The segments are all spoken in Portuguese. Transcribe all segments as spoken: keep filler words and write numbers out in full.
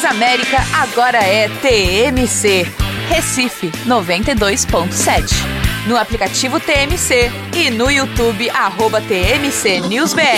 Transamérica agora é T M C. Recife noventa e dois ponto sete. No aplicativo T M C e no YouTube, arroba T M C News B R.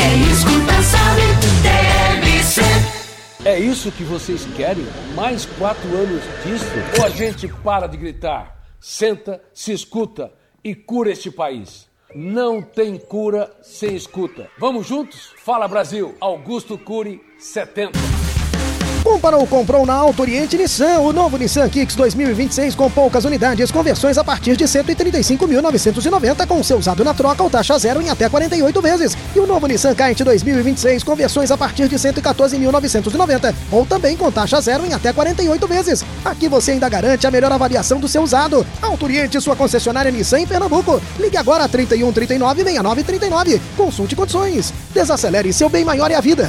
É isso que vocês querem? Mais quatro anos disso? Ou a gente para de gritar, senta, se escuta e cura este país? Não tem cura sem escuta. Vamos juntos? Fala Brasil, Augusto Cury setenta. Comparou, comprou na Auto Oriente Nissan, o novo Nissan Kicks dois mil e vinte e seis com poucas unidades, conversões a partir de cento e trinta e cinco mil novecentos e noventa, com seu usado na troca ou taxa zero em até quarenta e oito vezes. E o novo Nissan Kite dois mil e vinte e seis, conversões a partir de cento e quatorze mil novecentos e noventa, ou também com taxa zero em até quarenta e oito vezes. Aqui você ainda garante a melhor avaliação do seu usado. Auto Oriente, sua concessionária Nissan em Pernambuco. Ligue agora trinta e um, trinta e nove, sessenta e nove, trinta e nove. Consulte condições. Desacelere, seu bem maior é a vida.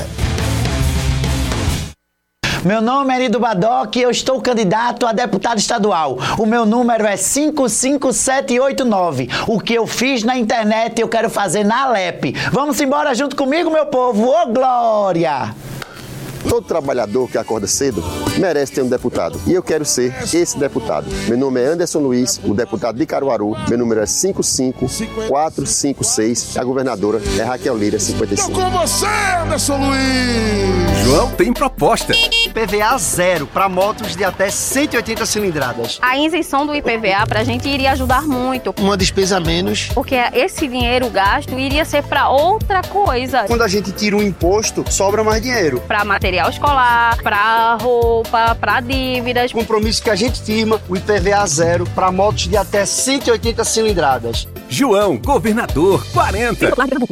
Meu nome é Erido Badoc e eu estou candidato a deputado estadual. O meu número é cinco cinco sete oito nove. O que eu fiz na internet eu quero fazer na Alep. Vamos embora junto comigo, meu povo. Ô, glória! Todo trabalhador que acorda cedo merece ter um deputado. E eu quero ser esse deputado. Meu nome é Anderson Luiz, o deputado de Caruaru. Meu número é cinco cinco quatro cinco seis. A governadora é Raquel Lira, cinquenta e cinco. Tô com você, Anderson Luiz! João tem proposta. I P V A zero para motos de até cento e oitenta cilindradas. A isenção do I P V A para a gente iria ajudar muito. Uma despesa a menos. Porque esse dinheiro gasto iria ser para outra coisa. Quando a gente tira um imposto, sobra mais dinheiro. Para material escolar, para roupa, para dívidas. Compromisso que a gente firma, o I P V A zero para motos de até cento e oitenta cilindradas. João, governador, quarenta.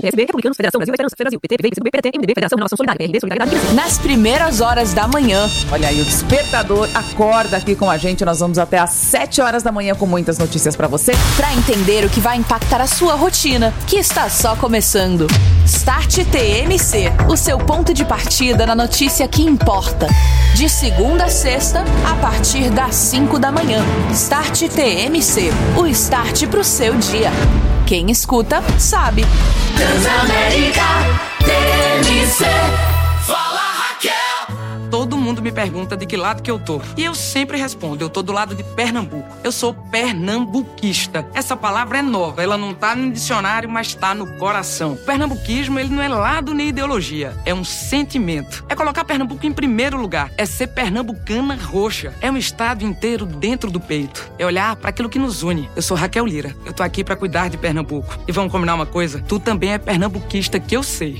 Nas primeiras horas da manhã. Olha aí, o despertador acorda aqui com a gente. Nós vamos até às sete horas da manhã com muitas notícias pra você. Pra entender o que vai impactar a sua rotina, que está só começando. Start T M C, o seu ponto de partida na notícia que importa. De segunda a sexta, a partir das cinco da manhã. Start T M C, o start pro seu dia. Quem escuta, sabe. Transamérica T M C. Fala, Raquel! Todo mundo me pergunta de que lado que eu tô. E eu sempre respondo, eu tô do lado de Pernambuco. Eu sou pernambuquista. Essa palavra é nova, ela não tá no dicionário, mas tá no coração. O pernambuquismo, ele não é lado nem ideologia, é um sentimento. É colocar Pernambuco em primeiro lugar, é ser pernambucana roxa. É um estado inteiro dentro do peito. É olhar para aquilo que nos une. Eu sou Raquel Lira, eu tô aqui pra cuidar de Pernambuco. E vamos combinar uma coisa? Tu também é pernambuquista, que eu sei.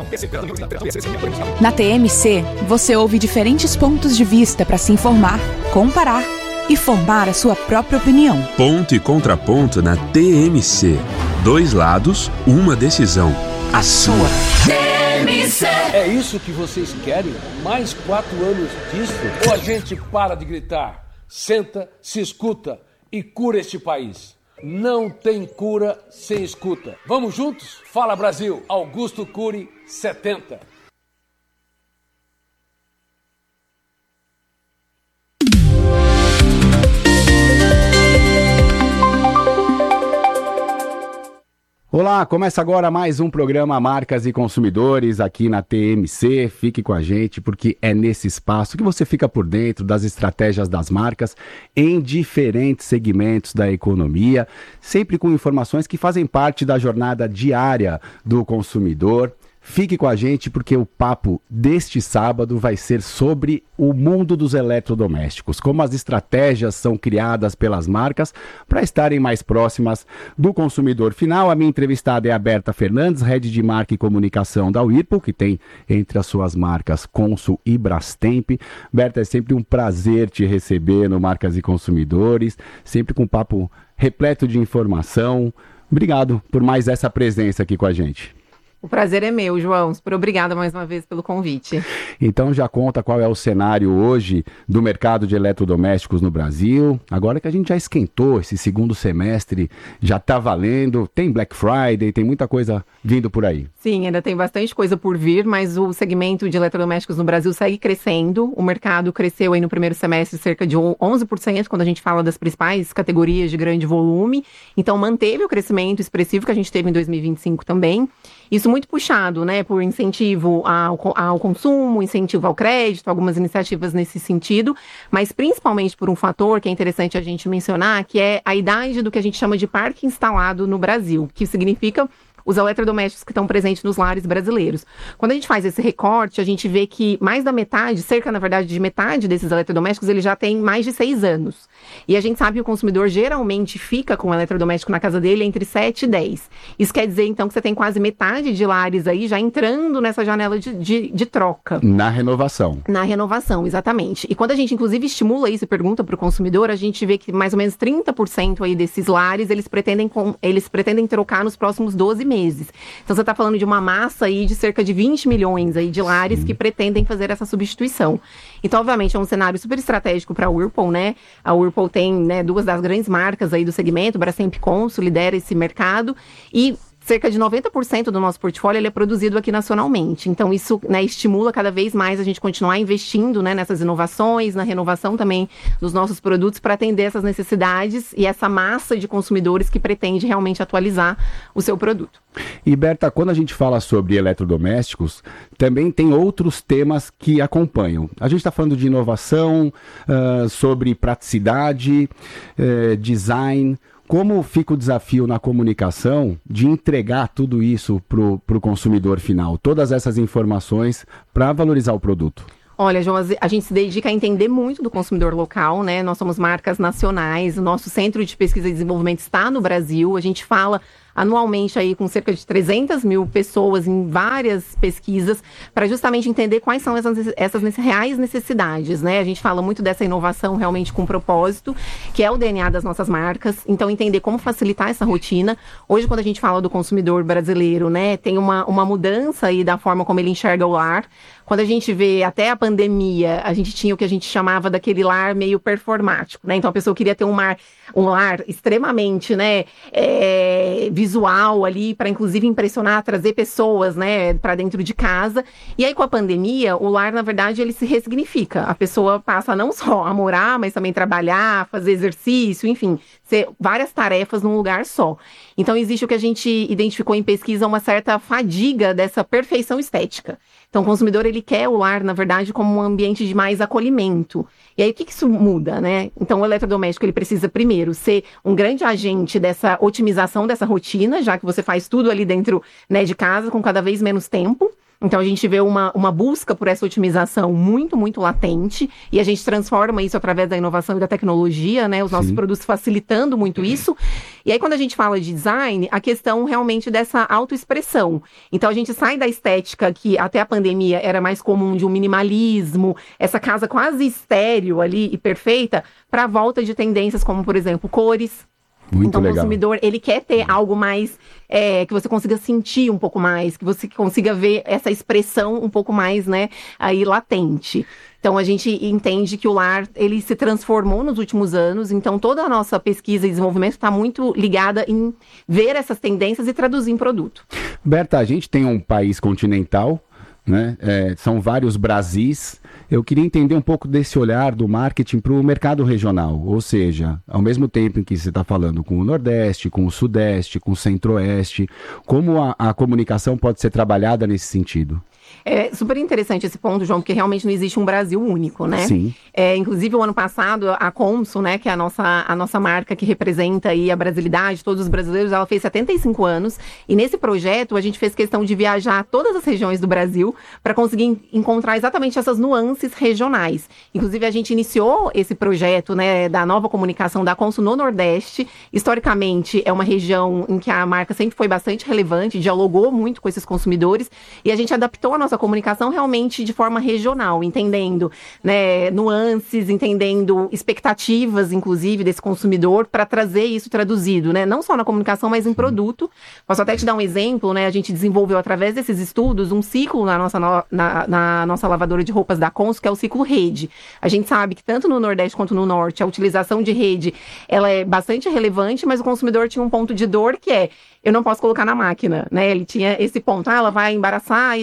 Na T M C, você ouve diferentes pontos de vista para se informar, comparar e formar a sua própria opinião. Ponto e contraponto na T M C. Dois lados, uma decisão. A sua. T M C. É isso que vocês querem? Mais quatro anos disso? Ou a gente para de gritar, senta, se escuta e cura este país? Não tem cura sem escuta. Vamos juntos? Fala Brasil, Augusto Cury setenta. Olá, começa agora mais um programa Marcas e Consumidores aqui na T M C. Fique com a gente porque é nesse espaço que você fica por dentro das estratégias das marcas em diferentes segmentos da economia, sempre com informações que fazem parte da jornada diária do consumidor. Fique com a gente porque o papo deste sábado vai ser sobre o mundo dos eletrodomésticos, como as estratégias são criadas pelas marcas para estarem mais próximas do consumidor final. A minha entrevistada é a Berta Fernandes, Head de Marca e Comunicação da Whirlpool, que tem entre as suas marcas Consul e Brastemp. Berta, é sempre um prazer te receber no Marcas e Consumidores, sempre com um papo repleto de informação. Obrigado por mais essa presença aqui com a gente. O prazer é meu, João. Super obrigada mais uma vez pelo convite. Então já conta qual é o cenário hoje do mercado de eletrodomésticos no Brasil. Agora que a gente já esquentou, esse segundo semestre já está valendo, tem Black Friday, tem muita coisa vindo por aí. Sim, ainda tem bastante coisa por vir, mas o segmento de eletrodomésticos no Brasil segue crescendo. O mercado cresceu aí no primeiro semestre cerca de onze por cento, quando a gente fala das principais categorias de grande volume. Então manteve o crescimento expressivo que a gente teve em dois mil e vinte e cinco também. Isso muito puxado, né, por incentivo ao, ao consumo, incentivo ao crédito, algumas iniciativas nesse sentido, mas principalmente por um fator que é interessante a gente mencionar, que é a idade do que a gente chama de parque instalado no Brasil, que significa os eletrodomésticos que estão presentes nos lares brasileiros. Quando a gente faz esse recorte, a gente vê que mais da metade, cerca, na verdade, de metade desses eletrodomésticos, ele já tem mais de seis anos. E a gente sabe que o consumidor geralmente fica com o eletrodoméstico na casa dele entre sete e dez. Isso quer dizer, então, que você tem quase metade de lares aí já entrando nessa janela de, de, de troca. Na renovação. Na renovação, exatamente. E quando a gente, inclusive, estimula isso e pergunta para o consumidor, a gente vê que mais ou menos trinta por cento aí desses lares, eles pretendem, com, eles pretendem trocar nos próximos doze meses. Meses. Então você está falando de uma massa aí de cerca de vinte milhões aí de lares Sim. que pretendem fazer essa substituição. Então, obviamente, é um cenário super estratégico para a Whirlpool, né? A Whirlpool tem, né, duas das grandes marcas aí do segmento, Brastemp e Consul, lidera esse mercado e cerca de noventa por cento do nosso portfólio ele é produzido aqui nacionalmente. Então, isso, né, estimula cada vez mais a gente continuar investindo, né, nessas inovações, na renovação também dos nossos produtos para atender essas necessidades e essa massa de consumidores que pretende realmente atualizar o seu produto. E, Berta, quando a gente fala sobre eletrodomésticos, também tem outros temas que acompanham. A gente está falando de inovação, uh, sobre praticidade, uh, design. Como fica o desafio na comunicação de entregar tudo isso para o consumidor final? Todas essas informações para valorizar o produto? Olha, João, a gente se dedica a entender muito do consumidor local, né? Nós somos marcas nacionais, o nosso centro de pesquisa e desenvolvimento está no Brasil, a gente fala anualmente aí com cerca de trezentas mil pessoas em várias pesquisas para justamente entender quais são essas, essas reais necessidades, né? A gente fala muito dessa inovação realmente com propósito, que é o D N A das nossas marcas, então entender como facilitar essa rotina. Hoje, quando a gente fala do consumidor brasileiro, né, tem uma, uma mudança aí da forma como ele enxerga o lar. Quando a gente vê até a pandemia, a gente tinha o que a gente chamava daquele lar meio performático, né? Então a pessoa queria ter um lar, um lar extremamente, né, é, visual ali, para inclusive impressionar, trazer pessoas, né, para dentro de casa. E aí com a pandemia, o lar, na verdade, ele se ressignifica. A pessoa passa não só a morar, mas também trabalhar, fazer exercício, enfim, ser várias tarefas num lugar só. Então existe o que a gente identificou em pesquisa, uma certa fadiga dessa perfeição estética. Então, o consumidor, ele quer o lar, na verdade, como um ambiente de mais acolhimento. E aí, o que, que isso muda, né? Então, o eletrodoméstico, ele precisa, primeiro, ser um grande agente dessa otimização dessa rotina, já que você faz tudo ali dentro, né, de casa, com cada vez menos tempo. Então, a gente vê uma, uma busca por essa otimização muito, muito latente, e a gente transforma isso através da inovação e da tecnologia, né? Os nossos Sim. produtos facilitando muito isso. E aí, quando a gente fala de design, a questão realmente dessa autoexpressão. Então, a gente sai da estética que até a pandemia era mais comum, de um minimalismo, essa casa quase estéril ali e perfeita, para a volta de tendências como, por exemplo, cores. Muito então, legal. O consumidor, ele quer ter algo mais, é, que você consiga sentir um pouco mais, que você consiga ver essa expressão um pouco mais, né, aí latente. Então, a gente entende que o lar, ele se transformou nos últimos anos, então toda a nossa pesquisa e desenvolvimento está muito ligada em ver essas tendências e traduzir em produto. Berta, a gente tem um país continental, né? É, são vários Brasis. Eu queria entender um pouco desse olhar do marketing para o mercado regional, ou seja, ao mesmo tempo em que você está falando com o Nordeste, com o Sudeste, com o Centro-Oeste, como a, a comunicação pode ser trabalhada nesse sentido? É super interessante esse ponto, João, porque realmente não existe um Brasil único, né? Sim. É, inclusive, o ano passado, a Consul, né, que é a nossa, a nossa marca que representa aí a brasilidade, todos os brasileiros, ela fez setenta e cinco anos, e nesse projeto a gente fez questão de viajar a todas as regiões do Brasil para conseguir encontrar exatamente essas nuances regionais. Inclusive, a gente iniciou esse projeto, né, da nova comunicação da Consul no Nordeste. Historicamente, é uma região em que a marca sempre foi bastante relevante, dialogou muito com esses consumidores, e a gente adaptou a nossa comunicação realmente de forma regional, entendendo, né, nuances, entendendo expectativas, inclusive, desse consumidor, para trazer isso traduzido, né, não só na comunicação, mas em produto. Posso até te dar um exemplo, né, a gente desenvolveu através desses estudos um ciclo na nossa, no, na, na nossa lavadora de roupas da Consul, que é o ciclo rede. A gente sabe que tanto no Nordeste quanto no Norte, a utilização de rede, ela é bastante relevante, mas o consumidor tinha um ponto de dor que é, eu não posso colocar na máquina, né, ele tinha esse ponto, ah, ela vai embaraçar, etcétera,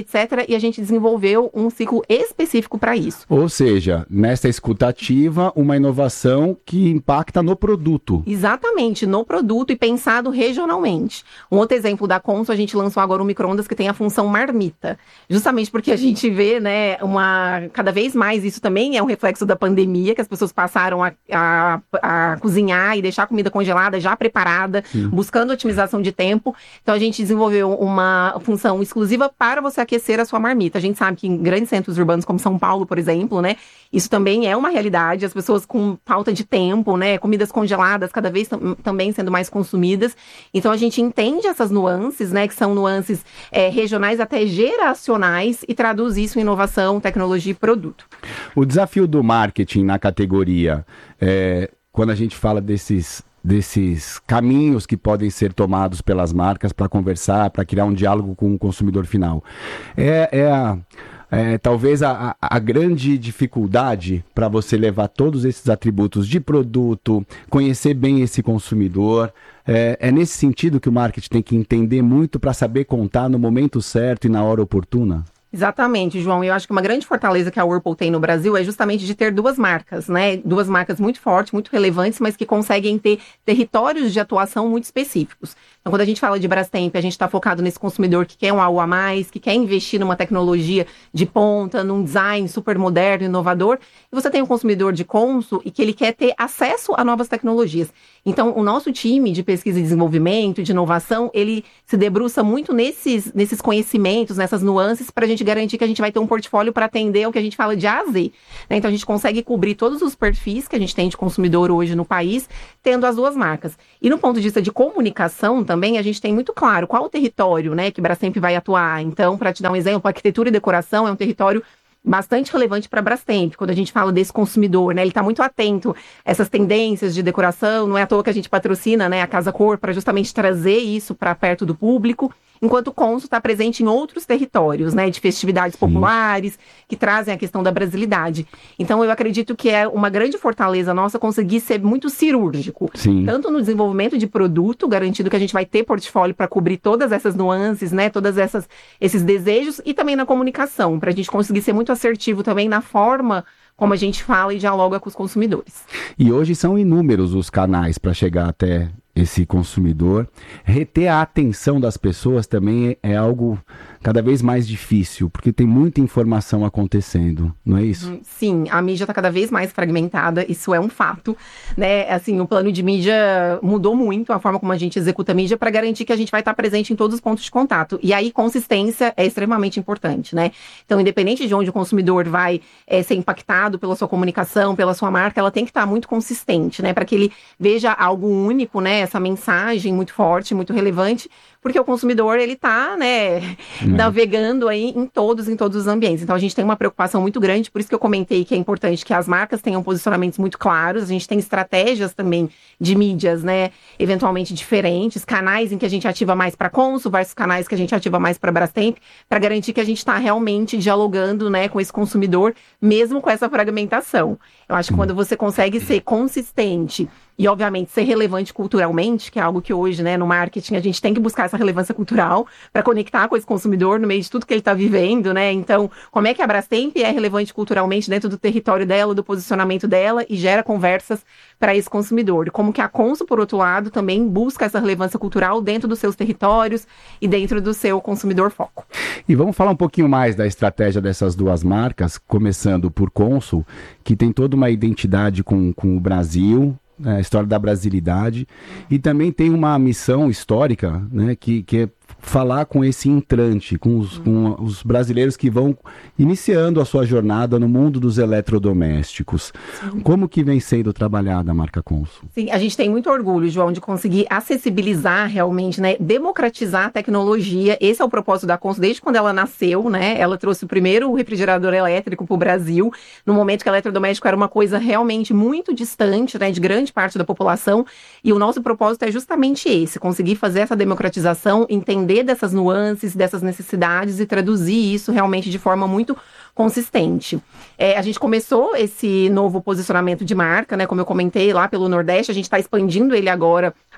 e a gente desenvolveu um ciclo específico para isso. Ou seja, nessa escutativa, uma inovação que impacta no produto. Exatamente, no produto e pensado regionalmente. Um outro exemplo da Consul, a gente lançou agora um micro-ondas que tem a função marmita. Justamente porque a gente vê, né, uma, cada vez mais, isso também é um reflexo da pandemia, que as pessoas passaram a, a, a cozinhar e deixar a comida congelada, já preparada, Sim. buscando otimização de tempo. Então a gente desenvolveu uma função exclusiva para você aquecer a sua marmita. A gente sabe que em grandes centros urbanos como São Paulo, por exemplo, né, isso também é uma realidade. As pessoas com falta de tempo, né, comidas congeladas cada vez tam- também sendo mais consumidas. Então a gente entende essas nuances, né, que são nuances é, regionais até geracionais e traduz isso em inovação, tecnologia e produto. O desafio do marketing na categoria, é, quando a gente fala desses desses caminhos que podem ser tomados pelas marcas para conversar, para criar um diálogo com o consumidor final, é, é, a, é talvez a, a grande dificuldade para você levar todos esses atributos de produto, conhecer bem esse consumidor. É, é nesse sentido que o marketing tem que entender muito para saber contar no momento certo e na hora oportuna? Exatamente, João. Eu acho que uma grande fortaleza que a Whirlpool tem no Brasil é justamente de ter duas marcas, né? Duas marcas muito fortes, muito relevantes, mas que conseguem ter territórios de atuação muito específicos. Então, quando a gente fala de Brastemp, a gente está focado nesse consumidor que quer um algo a mais, que quer investir numa tecnologia de ponta, num design super moderno, inovador. E você tem um consumidor de Consul e que ele quer ter acesso a novas tecnologias. Então, o nosso time de pesquisa e desenvolvimento, de inovação, ele se debruça muito nesses, nesses conhecimentos, nessas nuances, para a gente garantir que a gente vai ter um portfólio para atender o que a gente fala de A a Z. Né? Então, a gente consegue cobrir todos os perfis que a gente tem de consumidor hoje no país, tendo as duas marcas. E no ponto de vista de comunicação, também, a gente tem muito claro qual o território, né, que Brastemp vai atuar. Então, para te dar um exemplo, arquitetura e decoração é um território bastante relevante para a Brastemp, quando a gente fala desse consumidor, né? Ele está muito atento a essas tendências de decoração, não é à toa que a gente patrocina, né, a Casa Cor para justamente trazer isso para perto do público, enquanto o Consul está presente em outros territórios, né, de festividades populares, que trazem a questão da brasilidade. Então, eu acredito que é uma grande fortaleza nossa conseguir ser muito cirúrgico, Sim. tanto no desenvolvimento de produto, garantindo que a gente vai ter portfólio para cobrir todas essas nuances, né, todas essas esses desejos, e também na comunicação, para a gente conseguir ser muito assertivo também na forma como a gente fala e dialoga com os consumidores. E hoje são inúmeros os canais para chegar até esse consumidor. Reter a atenção das pessoas também é algo cada vez mais difícil, porque tem muita informação acontecendo, não é isso? Sim, a mídia está cada vez mais fragmentada, isso é um fato, né? Assim, o plano de mídia mudou muito, a forma como a gente executa a mídia, para garantir que a gente vai estar presente em todos os pontos de contato. E aí, consistência é extremamente importante, né? Então, independente de onde o consumidor vai é, ser impactado pela sua comunicação, pela sua marca, ela tem que estar muito consistente, né? Para que ele veja algo único, né? Essa mensagem muito forte, muito relevante, porque o consumidor, ele tá, né, é. navegando aí em todos, em todos os ambientes. Então, a gente tem uma preocupação muito grande, por isso que eu comentei que é importante que as marcas tenham posicionamentos muito claros, a gente tem estratégias também de mídias, né, eventualmente diferentes, canais em que a gente ativa mais para Consul versus canais que a gente ativa mais para Brastemp, para garantir que a gente está realmente dialogando, né, com esse consumidor, mesmo com essa fragmentação. Eu acho que quando você consegue ser consistente e, obviamente, ser relevante culturalmente, que é algo que hoje, né, no marketing, a gente tem que buscar essa relevância cultural para conectar com esse consumidor no meio de tudo que ele está vivendo, né? Então, como é que a Brastemp é relevante culturalmente dentro do território dela, do posicionamento dela e gera conversas para esse consumidor? E como que a Consul, por outro lado, também busca essa relevância cultural dentro dos seus territórios e dentro do seu consumidor foco. E vamos falar um pouquinho mais da estratégia dessas duas marcas, começando por Consul, que tem toda uma identidade com, com o Brasil, a história da brasilidade, e também tem uma missão histórica, né, que, que é falar com esse entrante, com os, com os brasileiros que vão iniciando a sua jornada no mundo dos eletrodomésticos. Sim. Como que vem sendo trabalhada a marca Consul? Sim, a gente tem muito orgulho, João, de conseguir acessibilizar realmente, né, democratizar a tecnologia. Esse é o propósito da Consul desde quando ela nasceu, né? Ela trouxe o primeiro refrigerador elétrico para o Brasil, no momento que o eletrodoméstico era uma coisa realmente muito distante, né, de grande parte da população, e o nosso propósito é justamente esse, conseguir fazer essa democratização, entender dessas nuances, dessas necessidades e traduzir isso realmente de forma muito consistente. É, a gente começou esse novo posicionamento de marca, né, como eu comentei, lá pelo Nordeste, a gente está expandindo ele agora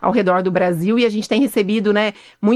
ao redor do Brasil, e a gente tem recebido, né,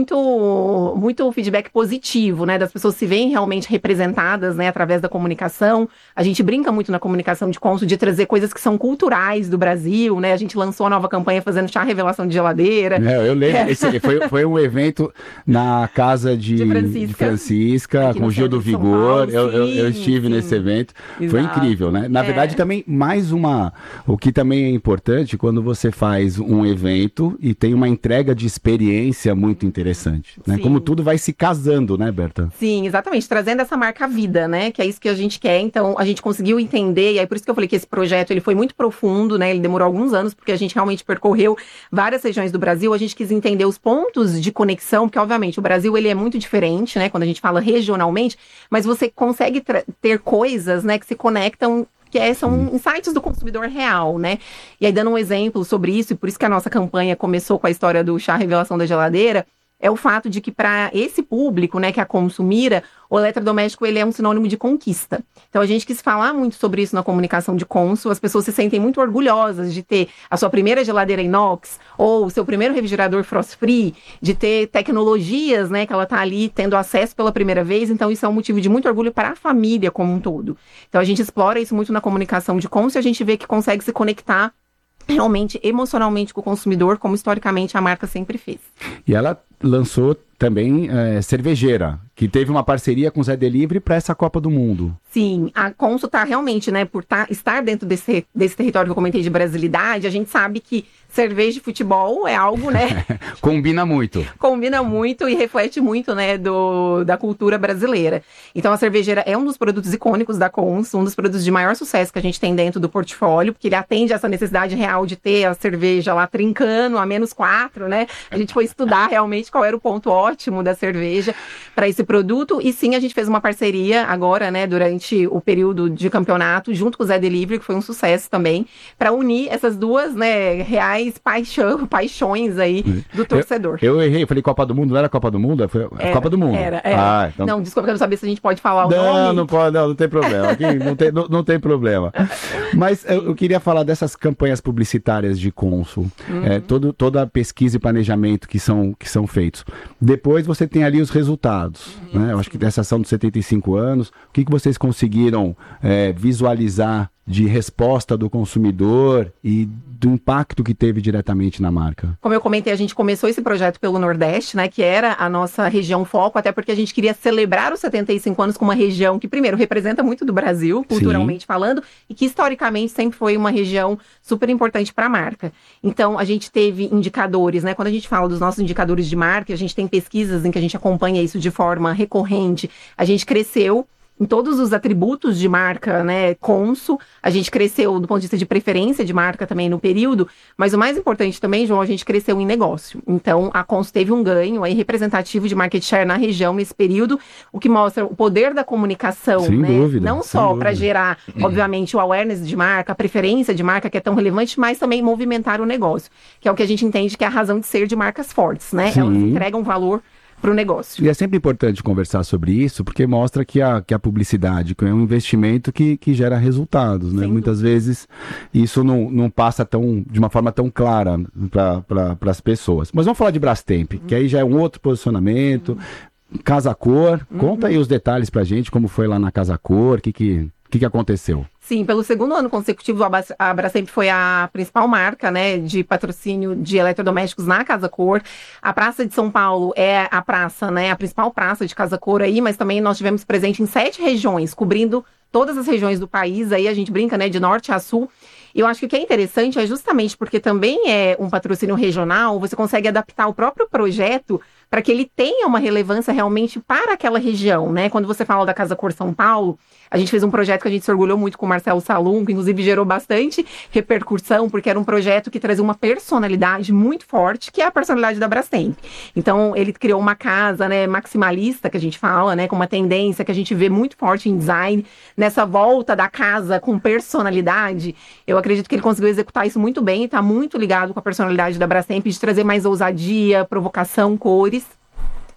muito, muito feedback positivo, né, das pessoas se veem realmente representadas, né, através da comunicação. A gente brinca muito na comunicação de cônsul de trazer coisas que são culturais do Brasil, né, a gente lançou a nova campanha fazendo chá revelação de geladeira. É, eu lembro, é. Esse foi, foi um evento na casa de, de Francisca, de Francisca com o Gil do Vigor. Paulo, eu, sim, eu, eu estive sim. nesse evento. Exato. Foi incrível, né? Na é. verdade, também, mais uma... O que também é importante, quando você faz um evento e tem uma entrega de experiência muito interessante, né? Sim. Como tudo vai se casando, né, Berta? Sim, exatamente. Trazendo essa marca à vida, né? Que é isso que a gente quer. Então, a gente conseguiu entender, e aí por isso que eu falei que esse projeto, ele foi muito profundo, né? Ele demorou alguns anos, porque a gente realmente percorreu várias regiões do Brasil. A gente quis entender os pontos de conexão, porque, obviamente, o Brasil, ele é muito diferente, né? Quando a gente fala regionalmente, mas você consegue ter coisas, né, que se conectam, que é, são insights do consumidor real, né? E aí, dando um exemplo sobre isso, e por isso que a nossa campanha começou com a história do chá revelação da geladeira, é o fato de que para esse público, né, que a consumira, o eletrodoméstico, ele é um sinônimo de conquista. Então a gente quis falar muito sobre isso na comunicação de cônsul. As pessoas se sentem muito orgulhosas de ter a sua primeira geladeira inox ou o seu primeiro refrigerador frost free, de ter tecnologias, né, que ela está ali tendo acesso pela primeira vez. Então isso é um motivo de muito orgulho para a família como um todo. Então a gente explora isso muito na comunicação de cônsul e a gente vê que consegue se conectar realmente emocionalmente com o consumidor, como historicamente a marca sempre fez. E ela lançou também é, cervejeira, que teve uma parceria com o Zé Delivery para essa Copa do Mundo. Sim, a Consul tá realmente, né, por tá, estar dentro desse, desse território que eu comentei de brasilidade, a gente sabe que cerveja de futebol é algo, né... Combina muito. Combina muito e reflete muito, né, do, da cultura brasileira. Então a cervejeira é um dos produtos icônicos da Consul, um dos produtos de maior sucesso que a gente tem dentro do portfólio, porque ele atende essa necessidade real de ter a cerveja lá trincando a menos quatro, né? A gente foi estudar realmente qual era o ponto ótimo da cerveja para esse produto, e sim, a gente fez uma parceria agora, né, durante o período de campeonato, junto com o Zé Delivery, que foi um sucesso também, para unir essas duas, né, reais paixão, paixões aí do torcedor. Eu, eu errei, falei Copa do Mundo, não era Copa do Mundo? Foi era, Copa do Mundo. Era, era. Ah, então... Não, desculpa, eu não sabia se a gente pode falar o não, nome. Não, não pode, não, não tem problema. Aqui não, tem, não, não tem problema. Mas eu, eu queria falar dessas campanhas publicitárias de cônsul, uhum. é, todo, toda a pesquisa e planejamento que são, que são feitos. Depois você tem ali os resultados, uhum, né? Eu acho que dessa ação dos setenta e cinco anos, o que, que vocês conseguiram é, visualizar de resposta do consumidor e do impacto que teve diretamente na marca? Como eu comentei, a gente começou esse projeto pelo Nordeste, né, que era a nossa região foco, até porque a gente queria celebrar os setenta e cinco anos com uma região que, primeiro, representa muito do Brasil, culturalmente Sim. falando, e que historicamente sempre foi uma região super importante para a marca. Então, a gente teve indicadores, né, quando a gente fala dos nossos indicadores de marca, a gente tem pesquisas em que a gente acompanha isso de forma recorrente, a gente cresceu em todos os atributos de marca, né, cônsul, a gente cresceu do ponto de vista de preferência de marca também no período, mas o mais importante também, João, a gente cresceu em negócio. Então, a Consul teve um ganho aí representativo de market share na região nesse período, o que mostra o poder da comunicação, sem né? Dúvida, não só para gerar, obviamente, o awareness de marca, a preferência de marca que é tão relevante, mas também movimentar o negócio, que é o que a gente entende que é a razão de ser de marcas fortes, né? Sim. Elas entregam valor para o negócio. E é sempre importante conversar sobre isso, porque mostra que a, que a publicidade é um investimento que, que gera resultados, né? Muitas vezes isso não, não passa tão, de uma forma tão clara para pra, as pessoas. Mas vamos falar de Brastemp, uhum. que aí já é um outro posicionamento. Uhum. Casa Cor, uhum. conta aí os detalhes pra gente, como foi lá na Casa Cor, o que que... O que, que aconteceu? Sim, pelo segundo ano consecutivo, a Brastemp foi a principal marca, né, de patrocínio de eletrodomésticos na Casa Cor. A Praça de São Paulo é a praça, né, a principal praça de Casa Cor aí, mas também nós tivemos presente em sete regiões, cobrindo todas as regiões do país. Aí a gente brinca, né, de norte a sul. E eu acho que o que é interessante é justamente porque também é um patrocínio regional, você consegue adaptar o próprio projeto para que ele tenha uma relevância realmente para aquela região, né? Quando você fala da Casa Cor São Paulo, a gente fez um projeto que a gente se orgulhou muito com o Marcelo Salum, que inclusive gerou bastante repercussão, porque era um projeto que trazia uma personalidade muito forte, que é a personalidade da Brastemp. Então, ele criou uma casa, né, maximalista, que a gente fala, né, com uma tendência que a gente vê muito forte em design, nessa volta da casa com personalidade. Eu acredito que ele conseguiu executar isso muito bem e está muito ligado com a personalidade da Brastemp, de trazer mais ousadia, provocação, cores.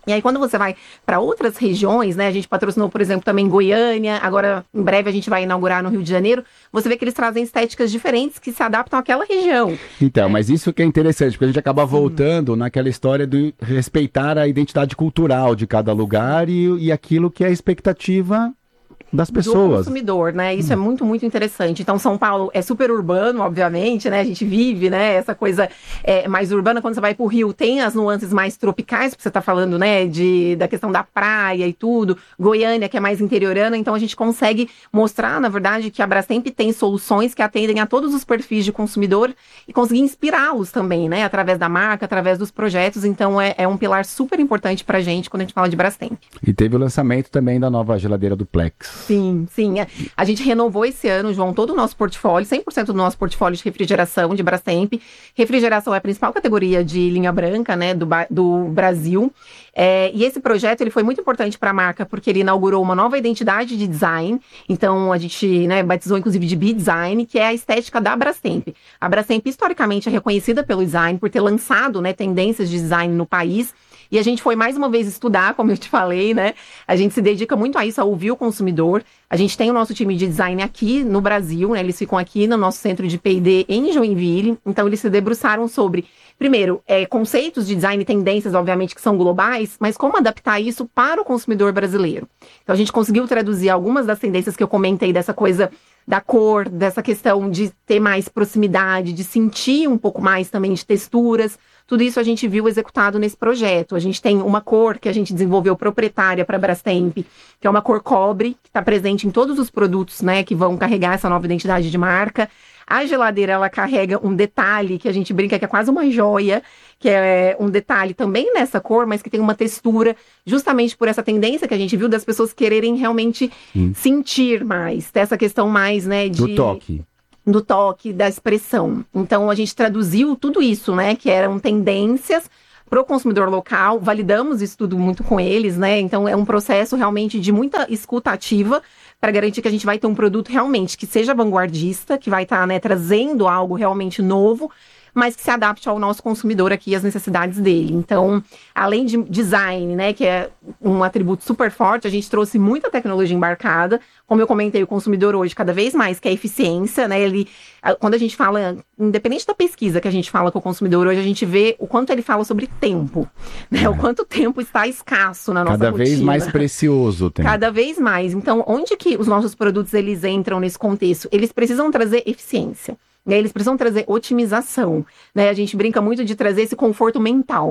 E aí, quando você vai para outras regiões, né? A gente patrocinou, por exemplo, também Goiânia, agora, em breve, a gente vai inaugurar no Rio de Janeiro. Você vê que eles trazem estéticas diferentes que se adaptam àquela região. Então, é. mas isso que é interessante, porque a gente acaba Sim. voltando naquela história de respeitar a identidade cultural de cada lugar e, e aquilo que é a expectativa das pessoas. Do consumidor, né? Isso hum. é muito, muito interessante. Então, São Paulo é super urbano, obviamente, né? A gente vive, né? Essa coisa é, mais urbana. Quando você vai pro Rio, tem as nuances mais tropicais, porque você tá falando, né? De, da questão da praia e tudo. Goiânia, que é mais interiorana. Então, a gente consegue mostrar, na verdade, que a Brastemp tem soluções que atendem a todos os perfis de consumidor e conseguir inspirá-los também, né? Através da marca, através dos projetos. Então, é, é um pilar super importante pra gente quando a gente fala de Brastemp. E teve o lançamento também da nova geladeira do Plex. Sim, sim. A gente renovou esse ano, João, todo o nosso portfólio, cem por cento do nosso portfólio de refrigeração de Brastemp. Refrigeração é a principal categoria de linha branca, né, do, do Brasil. É, e esse projeto ele foi muito importante para a marca, porque ele inaugurou uma nova identidade de design. Então, a gente né, batizou, inclusive, de B-Design, que é a estética da Brastemp. A Brastemp, historicamente, é reconhecida pelo design, por ter lançado né, tendências de design no país. E a gente foi mais uma vez estudar, como eu te falei, né? A gente se dedica muito a isso, a ouvir o consumidor. A gente tem o nosso time de design aqui no Brasil, né? Eles ficam aqui no nosso centro de P e D em Joinville. Então, eles se debruçaram sobre, primeiro, é, conceitos de design e tendências, obviamente, que são globais, mas como adaptar isso para o consumidor brasileiro. Então, a gente conseguiu traduzir algumas das tendências que eu comentei, dessa coisa da cor, dessa questão de ter mais proximidade, de sentir um pouco mais também de texturas. Tudo isso a gente viu executado nesse projeto. A gente tem uma cor que a gente desenvolveu proprietária para a Brastemp, que é uma cor cobre, que está presente em todos os produtos, né, que vão carregar essa nova identidade de marca. A geladeira, ela carrega um detalhe que a gente brinca que é quase uma joia, que é um detalhe também nessa cor, mas que tem uma textura, justamente por essa tendência que a gente viu das pessoas quererem realmente hum. sentir mais, ter essa questão mais, né, de... Do toque. do toque, da expressão. Então, a gente traduziu tudo isso, né, que eram tendências para o consumidor local, validamos isso tudo muito com eles, né, então é um processo realmente de muita escuta ativa para garantir que a gente vai ter um produto realmente que seja vanguardista, que vai estar, tá, né, trazendo algo realmente novo, mas que se adapte ao nosso consumidor aqui, às necessidades dele. Então, além de design, né, que é um atributo super forte, a gente trouxe muita tecnologia embarcada. Como eu comentei, o consumidor hoje cada vez mais quer eficiência, né, ele, quando a gente fala, independente da pesquisa que a gente fala com o consumidor hoje, a gente vê o quanto ele fala sobre tempo, né, é. o quanto tempo está escasso na nossa cada rotina. Cada vez mais precioso o tempo. Cada vez mais. Então, onde que os nossos produtos, eles entram nesse contexto? Eles precisam trazer eficiência. E aí eles precisam trazer otimização, né? A gente brinca muito de trazer esse conforto mental.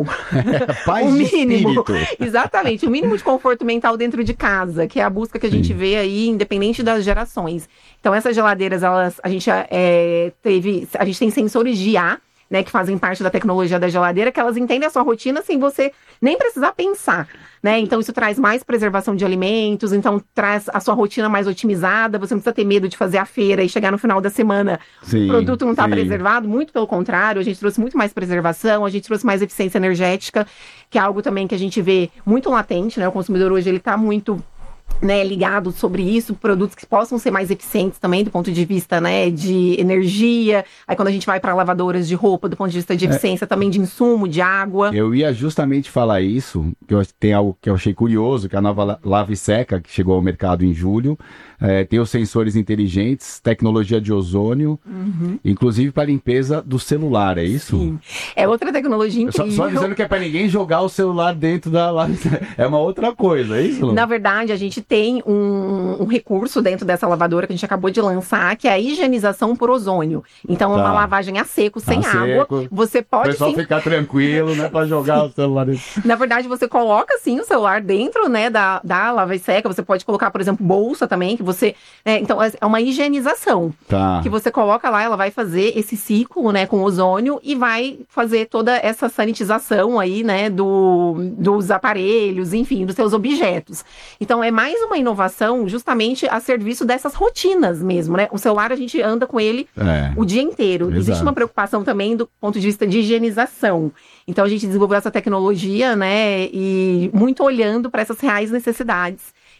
Paz o mínimo, de espírito. Exatamente, o mínimo de conforto mental dentro de casa, que é a busca que a Sim. gente vê aí, independente das gerações. Então, essas geladeiras, elas, a gente é, teve, a gente tem sensores de ar, né, que fazem parte da tecnologia da geladeira, que elas entendem a sua rotina sem você nem precisar pensar, né? Então, isso traz mais preservação de alimentos, então traz a sua rotina mais otimizada, você não precisa ter medo de fazer a feira e chegar no final da semana, sim, o produto não está preservado, muito pelo contrário, a gente trouxe muito mais preservação, a gente trouxe mais eficiência energética, que é algo também que a gente vê muito latente, né? O consumidor hoje, ele está muito... né, ligado sobre isso, produtos que possam ser mais eficientes também do ponto de vista, né, de energia. Aí quando a gente vai para lavadoras de roupa, do ponto de vista de eficiência é. também de insumo, de água. Eu ia justamente falar isso, que eu, tem algo que eu achei curioso, que a nova Lava e Seca, que chegou ao mercado em julho, é, tem os sensores inteligentes, tecnologia de ozônio, uhum. inclusive para limpeza do celular, é isso? Sim, é outra tecnologia incrível. Só, só avisando que é para ninguém jogar o celular dentro da Lava e Seca, é uma outra coisa, é isso? Lu? Na verdade, a gente tem um, um recurso dentro dessa lavadora que a gente acabou de lançar, que é a higienização por ozônio. Então, tá. é uma lavagem a seco, sem a água. Seco. Você pode, o pessoal sim... ficar tranquilo, né, para jogar o celular dentro. Na verdade, você coloca, sim, o celular dentro, né, da, da lava e seca. Você pode colocar, por exemplo, bolsa também, que você... Né, então, é uma higienização. Tá. Que você coloca lá, ela vai fazer esse ciclo, né, com ozônio e vai fazer toda essa sanitização aí, né, do, dos aparelhos, enfim, dos seus objetos. Então, é mais uma inovação justamente a serviço dessas rotinas mesmo, né? O celular, a gente anda com ele é. o dia inteiro. Exato. Existe uma preocupação também do ponto de vista de higienização. Então, a gente desenvolveu essa tecnologia, né? E muito olhando para essas reais necessidades.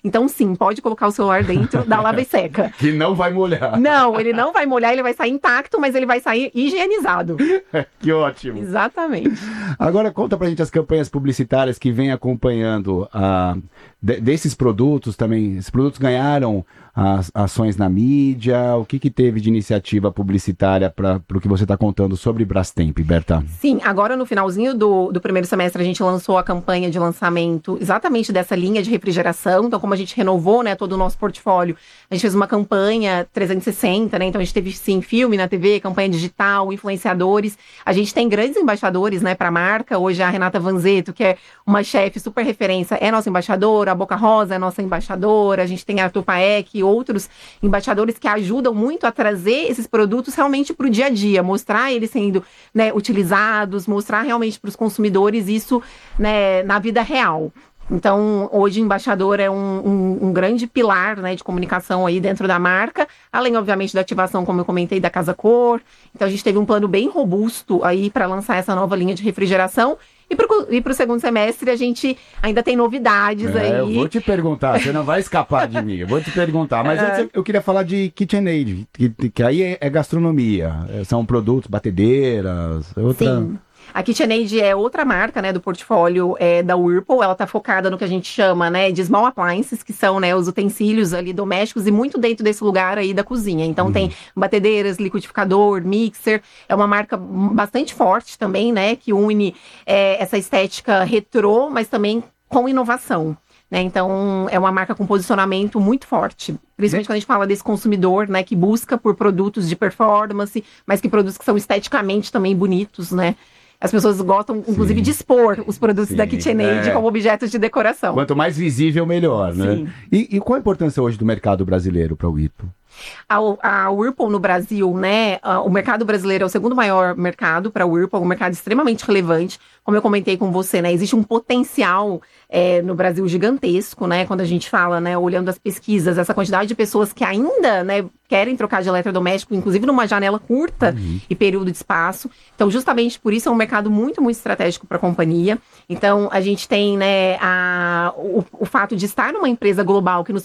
Então, sim, pode colocar o celular dentro da lava e seca. Que não vai molhar. Não, ele não vai molhar, ele vai sair intacto, mas ele vai sair higienizado. Que ótimo. Exatamente. Agora conta pra gente as campanhas publicitárias que vem acompanhando a, de, desses produtos também. Esses produtos ganharam as ações na mídia. O que que teve de iniciativa publicitária para o que você está contando sobre Brastemp, Berta? Sim, agora no finalzinho do, do primeiro semestre a gente lançou a campanha de lançamento exatamente dessa linha de refrigeração. Então, como a gente renovou, né, todo o nosso portfólio, a gente fez uma campanha trezentos e sessenta, né? Então a gente teve sim filme na T V, campanha digital, influenciadores. A gente tem grandes embaixadores, né, para a marca. Hoje a Renata Vanzetto, que é uma chefe super referência, é nossa embaixadora. A Boca Rosa é nossa embaixadora. A gente tem a Arthur Paek, outros embaixadores que ajudam muito a trazer esses produtos realmente para o dia a dia, mostrar eles sendo, né, utilizados, mostrar realmente para os consumidores isso, né, na vida real. Então, hoje o embaixador é um, um, um grande pilar, né, de comunicação aí dentro da marca, além, obviamente, da ativação, como eu comentei, da Casa Cor. Então, a gente teve um plano bem robusto aí para lançar essa nova linha de refrigeração. E para o segundo semestre, a gente ainda tem novidades é, aí. Eu vou te perguntar, você não vai escapar de mim, eu vou te perguntar. Mas antes eu, eu queria falar de KitchenAid, que, que aí é, é gastronomia, são produtos, batedeiras, outra... Sim. A KitchenAid é outra marca, né, do portfólio é, da Whirlpool. Ela está focada no que a gente chama, né, de small appliances, que são, né, os utensílios ali domésticos e muito dentro desse lugar aí da cozinha. Então, hum. tem batedeiras, liquidificador, mixer. É uma marca bastante forte também, né, que une é, essa estética retrô, mas também com inovação. Né, então, é uma marca com posicionamento muito forte. Principalmente quando a gente fala desse consumidor, né, que busca por produtos de performance, mas que produtos que são esteticamente também bonitos, né. As pessoas gostam, inclusive, Sim. de expor os produtos Sim, da KitchenAid é. como objetos de decoração. Quanto mais visível, melhor, né? Sim. E, e qual a importância hoje do mercado brasileiro para o Whirlpool? A, a Whirlpool no Brasil, né, a, o mercado brasileiro é o segundo maior mercado para a Whirlpool, um mercado extremamente relevante. Como eu comentei com você, né, existe um potencial é, no Brasil gigantesco, né, quando a gente fala, né, olhando as pesquisas, essa quantidade de pessoas que ainda, né, querem trocar de eletrodoméstico, inclusive numa janela curta uhum. e período de espaço. Então, justamente por isso é um mercado muito, muito estratégico para a companhia. Então, a gente tem, né, a, o, o fato de estar numa empresa global que nos